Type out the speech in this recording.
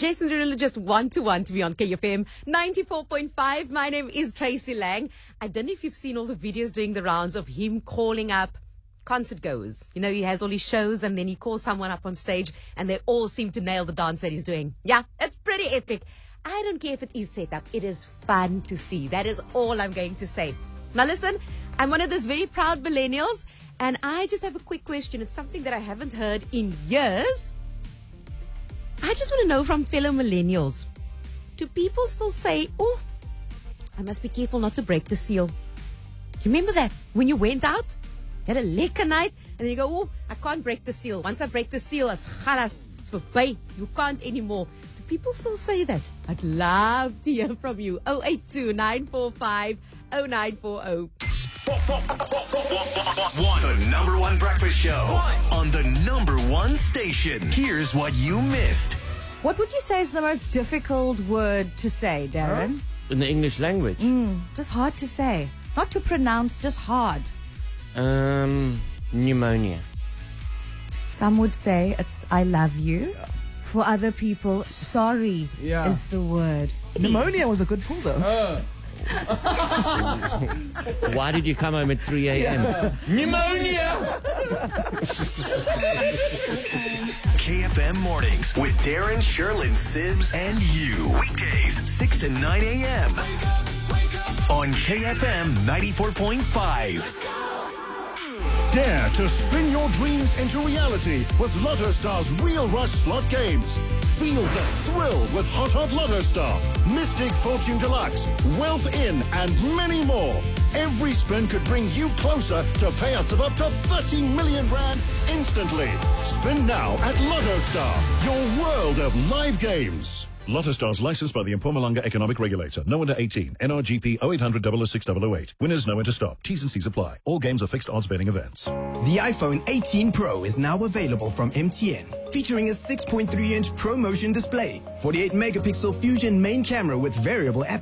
Jason Derulo just 1-to-1 to be on KFM 94.5. My name is Tracy Lang. I don't know if you've seen all the videos doing the rounds of him calling up concert goers. You know, he has all his shows and then he calls someone up on stage and they all seem to nail the dance that he's doing. Yeah, it's pretty epic. I don't care if it is set up. It is fun to see. That is all I'm going to say. Now listen, I'm one of those very proud millennials and I just have a quick question. It's something that I haven't heard in years. I just want to know from fellow millennials, do people still say, oh, I must be careful not to break the seal? You remember that when you went out, you had a lekker night, and then you go, oh, I can't break the seal. Once I break the seal, it's khalas, it's voorbij. You can't anymore. Do people still say that? I'd love to hear from you. 082-945-0940. The number one breakfast show on the number one station. Here's what you missed. What would you say is the most difficult word to say, Darren? In the English language? Just hard to say. Not to pronounce, just hard. Pneumonia. Some would say it's I love you. For other people, sorry is the word. Pneumonia was a good pull, though. Why did you come home at 3 a.m.? Pneumonia! KFM Mornings with Darren, Sherlyn, Sibs, and you. Weekdays, 6 to 9 a.m. on KFM 94.5. Dare to spin your dreams into reality with Lotto Star's Real Rush slot games. Feel the thrill with Hot Lotto Star, Mystic Fortune Deluxe, Wealth In, and many more. Every spin could bring you closer to payouts of up to 30 million rand instantly. Spin now at Lotto Star, your world of live games. Lotto Stars licensed by the Mpumalanga Economic Regulator. No under 18. NRGP 0800 006 008. Winners know when to stop. T's and C's apply. All games are fixed odds betting events. The iPhone 18 Pro is now available from MTN, featuring a 6.3-inch ProMotion display, 48-megapixel Fusion main camera with variable